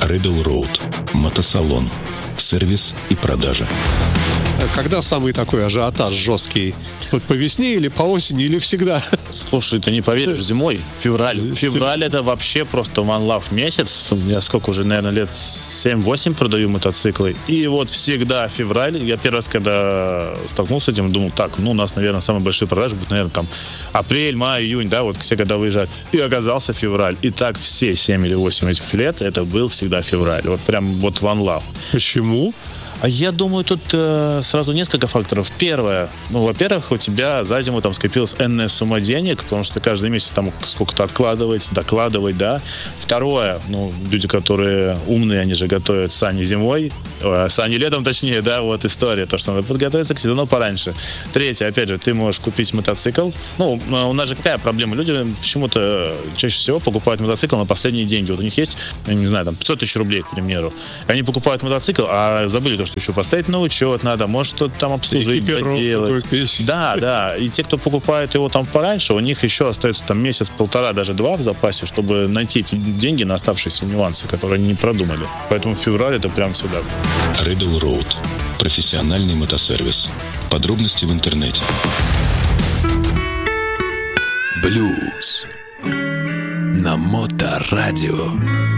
Rebel Road. Мотосалон. Сервис и продажа. Когда самый такой ажиотаж жесткий? Вот по весне или по осени, или всегда? Слушай, ты не поверишь, зимой, февраль. Февраль — это вообще просто one love месяц. Я сколько уже, наверное, лет 7-8 продаю мотоциклы. И вот всегда февраль. Я первый раз, когда столкнулся с этим, думал, так, у нас, наверное, самые большие продажи будут, наверное, там апрель, май, июнь, да, вот все года выезжают. И оказался февраль. И так все 7 или 8 этих лет это был всегда февраль. Вот прям вот one love. Почему? А я думаю, тут сразу несколько факторов. Первое, во-первых, у тебя за зиму там скопилась энная сумма денег, потому что каждый месяц там сколько-то откладывать, докладывать, да. Второе, люди, которые умные, они же готовят сани зимой, сани летом, точнее, да, вот история, то, что надо подготовиться к сезону пораньше. Третье, опять же, ты можешь купить мотоцикл. У нас же какая проблема? Люди почему-то чаще всего покупают мотоцикл на последние деньги. Вот у них есть, я не знаю, там 500 тысяч рублей, к примеру. Они покупают мотоцикл, а забыли, что еще поставить на учет надо, может что-то там обслужить, поделать. Да. И те, кто покупает его там пораньше, у них еще остается там месяц-полтора, даже 2 в запасе, чтобы найти эти деньги на оставшиеся нюансы, которые они не продумали. Поэтому февраль это прям всегда. Rebel Road. Профессиональный мотосервис. Подробности в интернете. Блюз на Моторадио.